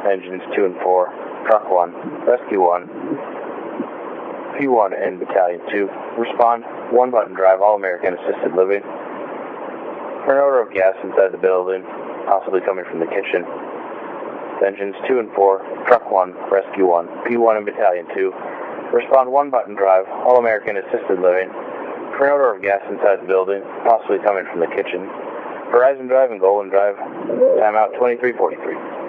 engines 2 and 4, truck 1, rescue 1, P1 and battalion 2. Respond, 1 button drive, all American assisted living. For an odor of gas inside the building, possibly coming from the kitchen. Engines 2 and 4, truck 1, rescue 1, P1 and battalion 2. Respond, 1 button drive, all American assisted living. For an odor of gas inside the building, possibly coming from the kitchen. Horizon Drive and Golden Drive, timeout 2343.